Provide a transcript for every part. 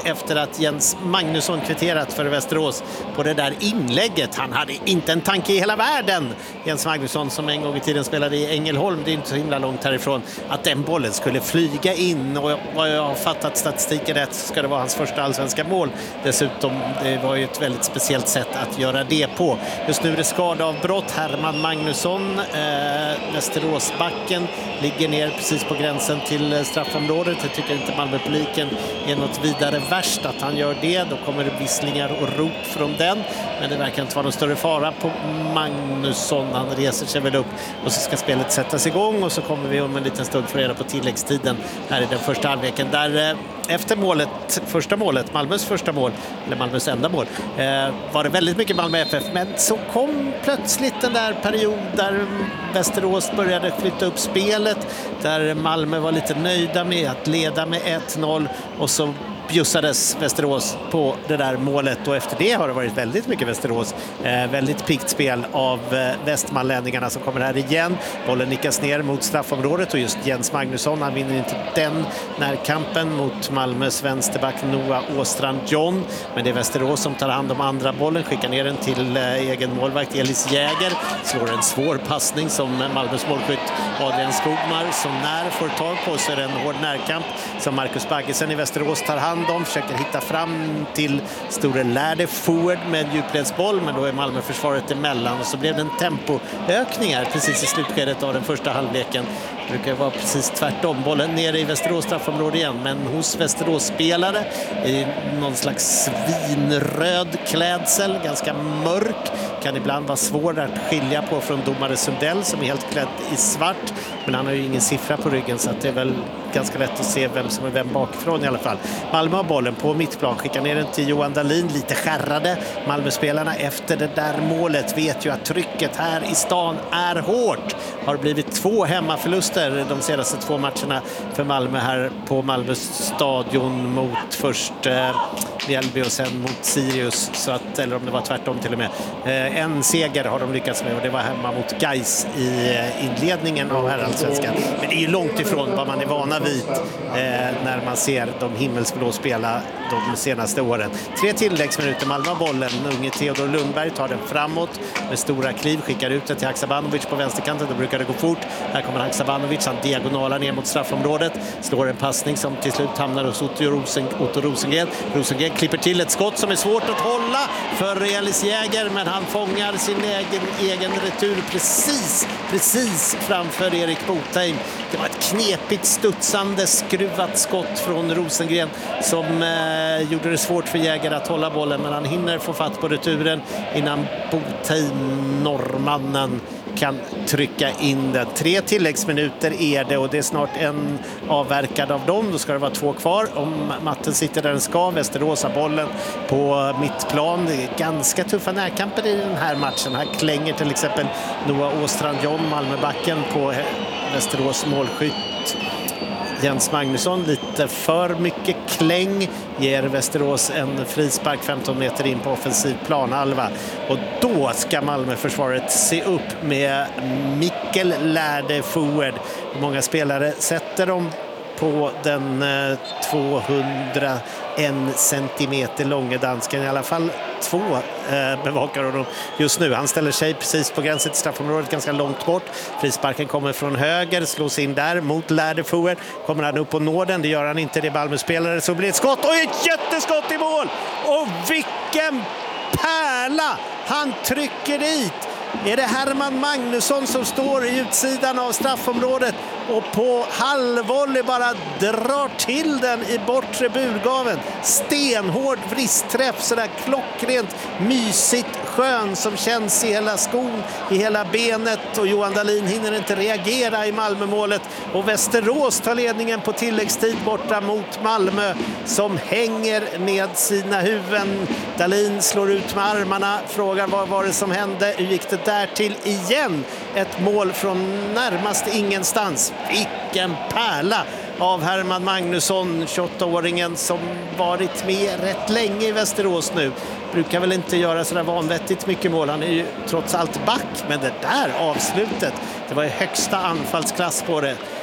efter att Jens Magnusson kvitterat för Västerås på det där inlägget. Han hade inte en tanke i hela världen, Jens Magnusson, som en gång i tiden spelade i Ängelholm, det är inte så himla långt härifrån, att den bollen skulle flyga in. Och vad jag har fattat statistiken rätt ska det vara hans första allsvenska mål. Dessutom, det var ju ett väldigt speciellt sätt att göra det på. Just nu är det skadeavbrott. Herman Magnusson, Västeråsbacken, ligger ner precis på gränsen till straffområdet. Jag tycker inte Malmöpubliken är något vidare värst att han gör det. Då kommer det visslingar och rop från den. Men det verkar inte vara någon större fara på Magnusson. Han reser sig väl upp och så ska spelet sättas igång. Och så kommer vi om en liten stund få reda på tilläggstiden här i den första halvleken. Där efter målet, första målet, Malmös första mål, eller Malmös enda mål, var det väldigt mycket Malmö FF. Men så kom plötsligt den där period där Västerås började flytta upp spelet. Där Malmö var lite nöjda med att leda med 1-0 och så bjussades Västerås på det där målet, och efter det har det varit väldigt mycket Västerås. Väldigt piggt spel av västmanlänningarna som kommer här igen. Bollen nickas ner mot straffområdet och just Jens Magnusson, han vinner inte den närkampen mot Malmös vänsterback Noah Åstrand John, men det är Västerås som tar hand om andra bollen, skickar ner den till egen målvakt Elis Jäger, slår en svår passning som Malmös målskytt Adrian Skogmar som när får tag på, så är det en hård närkamp som Marcus Baggesen i Västerås tar hand om, försöker hitta fram till Store Lärde forward med djupledsboll, men då är Malmöförsvaret emellan och så blev det en tempoökning här precis i slutskedet av den första halvleken. Det brukar vara precis tvärtom, bollen nere i Västerås straffområde igen, men hos Västerås spelare i någon slags svinröd klädsel, ganska mörk, kan ibland vara svår att skilja på från domare Sundell som är helt klädd i svart, men han har ju ingen siffra på ryggen så att det är väl ganska lätt att se vem som är vem bakifrån i alla fall. Malmö har bollen på mittplan, skickar ner den till Johan Dahlin, lite skärrade. Malmöspelarna efter det där målet vet ju att trycket här i stan är hårt. Har blivit 2 hemmaförluster de senaste 2 matcherna för Malmö här på Malmös stadion, mot först Mjällby och sen mot Sirius, så att, eller om det var tvärtom till och med. En seger har de lyckats med och det var hemma mot Gais i inledningen av herrallsvenskan. Men det är ju långt ifrån vad man är vana vid när man ser de himmelsblå spela de senaste åren. 3 tilläggsminuter, Malmö har bollen. Unge Theodor Lundberg tar den framåt med stora kliv, skickar ut det till Haksabanovic på vänsterkanten. Då brukar det gå fort. Här kommer Haksabanovic, han diagonalar ner mot straffområdet, slår en passning som till slut hamnar hos Otto Rosengren. Rosengren klipper till ett skott som är svårt att hålla för Elis Jäger, men han fångar sin egen retur precis framför Erik Botheim. Det var ett knepigt studsande skruvat skott från Rosengren som gjorde det svårt för Jäger att hålla bollen, men han hinner få fatt på returen innan Botheim, norrmannen, kan trycka in den. 3 tilläggsminuter är det och det är snart en avverkad av dem. Då ska det vara 2 kvar. Om matten sitter där den ska. Västerås har bollen på mittplan. Det är ganska tuffa närkamper i den här matchen. Här klänger till exempel Noah Åstrand John, Malmöbacken, på Västerås målskytt Jens Magnusson. Lite för mycket kläng, ger Västerås en frispark 15 meter in på offensiv planhalva. Och då ska Malmöförsvaret se upp med Mikkel Lärde forward. Många spelare sätter dem på den 201 centimeter långa dansken. I alla fall 2 bevakar honom just nu. Han ställer sig precis på gränsen till straffområdet, ganska långt bort. Frisparken kommer från höger, slås in där mot Lärde forward. Kommer han upp på nåden? Det gör han inte, det är Malmö-spelare. Så blir ett skott och ett jätteskott i mål! Och vilken pärla! Han trycker dit! Är det Herman Magnusson som står i utsidan av straffområdet och på halvvolley bara drar till den i bortre burgaven. Stenhård vristträff, sådär klockrent, mysigt, skön som känns i hela skon, i hela benet, och Johan Dahlin hinner inte reagera i Malmömålet och Västerås tar ledningen på tilläggstid borta mot Malmö som hänger med sina huvuden. Dahlin slår ut med armarna, frågar vad var det som hände, hur gick det där till igen? Ett mål från närmast ingenstans. Vilken pärla av Herman Magnusson, 28-åringen som varit med rätt länge i Västerås nu. Brukar väl inte göra sådär vanvettigt mycket mål. Han är ju trots allt back, men det där avslutet, det var ju högsta anfallsklass på det.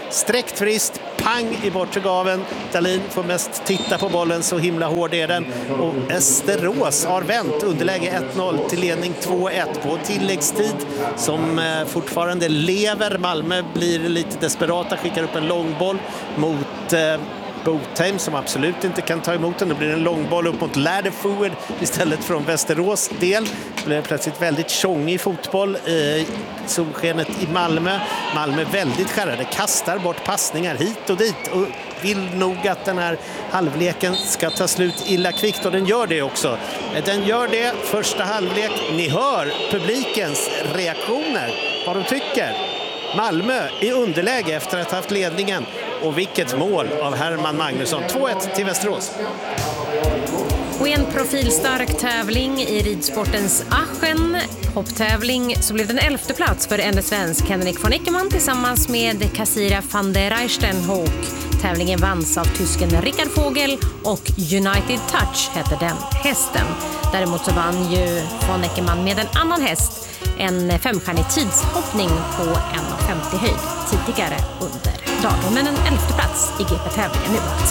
Sträckt frist, pang i bortre gaven. Dahlin får mest titta på bollen, så himla hård är den. Och Västerås har vänt underläge 1-0 till ledning 2-1 på tilläggstid som fortfarande lever. Malmö blir lite desperata, skickar upp en långboll mot Botheim som absolut inte kan ta emot den. Det blir en långboll upp mot Läderford istället från Västerås del. Det blir plötsligt väldigt tjongig fotboll i solskenet i Malmö. Malmö väldigt skärrade, kastar bort passningar hit och dit och vill nog att den här halvleken ska ta slut illa kvickt, och den gör det också. Den gör det första halvlek. Ni hör publikens reaktioner, vad de tycker. Malmö i underläge efter att ha haft ledningen. Och vilket mål av Herman Magnusson. 2-1 till Västerås. Och i en profilstark tävling i ridsportens Aachen hopptävling så blev den 11:e plats för en svensk, Henrik von Eckermann, tillsammans med Kassira van der Reistenhoek. Tävlingen vanns av tysken Rickard Vogel och United Touch hette den hästen. Däremot så vann ju von Eckermann med en annan häst, en 5-stjärnig tidshoppning på 1,50 höjd tidigare under dagen. Men en 11:e plats i GP-tävlingen nu.